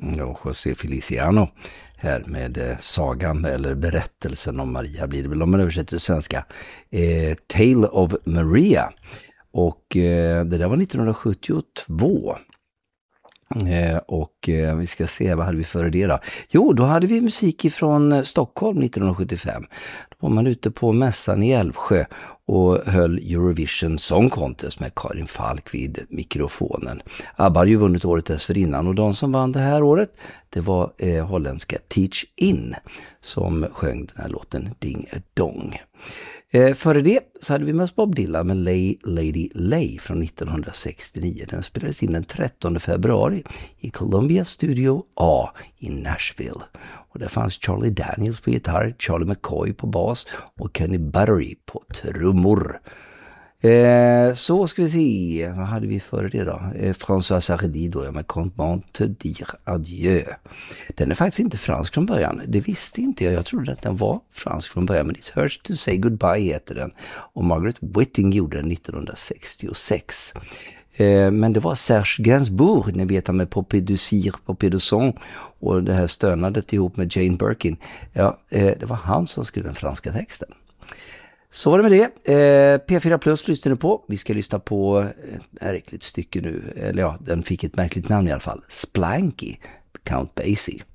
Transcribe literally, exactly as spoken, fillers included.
och José Feliciano här med eh, sagan eller berättelsen om Maria blir det väl om man översätter till svenska. Eh, Tale of Maria. Och eh, det där var nittonhundrasjuttiotvå. Eh, och eh, vi ska se, vad hade vi före det då? Jo, då hade vi musik från Stockholm nittonhundrasjuttiofem. Då var man ute på mässan i Älvsjö och höll Eurovision Song Contest med Karin Falk vid mikrofonen. ABBA hade ju vunnit året dessförinnan och de som vann det här året, det var eh, holländska Teach In som sjöng den här låten Ding a Dong. Eh, före det så hade vi med oss Bob Dylan med Lay Lady Lay från nittonhundrasextionio. Den spelades in den trettonde februari i Columbia Studio A i Nashville. Och där fanns Charlie Daniels på gitarr, Charlie McCoy på bas och Kenny Buttery på trummor. Eh, så ska vi se, vad hade vi före det då? Eh, François Sardi då, med Comment te dire adieu. Den är faktiskt inte fransk från början, det visste inte jag. Jag trodde att den var fransk från början, men It Hurts to Say Goodbye heter den. Och Margaret Whiting gjorde den nittonhundrasextiosex. Eh, men det var Serge Gainsbourg, ni vet han med Poppy du Cire, Poppy du Son och det här stönandet ihop med Jane Birkin. Ja, eh, det var han som skrev den franska texten. Så var det med det. Eh, P fyra Plus lyssnar du på. Vi ska lyssna på ett märkligt stycke nu. Eller ja, den fick ett märkligt namn i alla fall. Splanky, Count Basie.